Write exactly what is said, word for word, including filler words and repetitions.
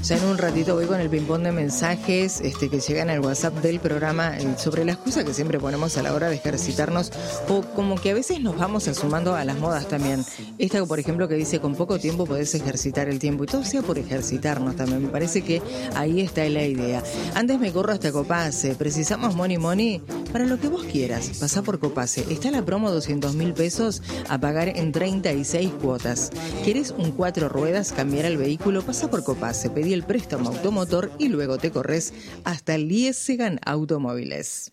Ya en un ratito voy con el ping-pong de mensajes este, que llegan al WhatsApp del programa eh, sobre las cosas que siempre ponemos a la hora de ejercitarnos, o como que a veces nos vamos sumando a las modas también. Esta, por ejemplo, que dice con poco tiempo podés ejercitar el tiempo, y todo sea por ejercitarnos también. Me parece que ahí está la idea. Antes me corro hasta Copase. Precisamos money money para lo que vos quieras. Pasá por Copase. Está la promo doscientos mil pesos a pagar en treinta y seis cuotas. ¿Querés un cuatro ruedas, cambiar el vehículo? Pasa por Copase. Pedí el préstamo automotor y luego te corres hasta Liesegan Automóviles.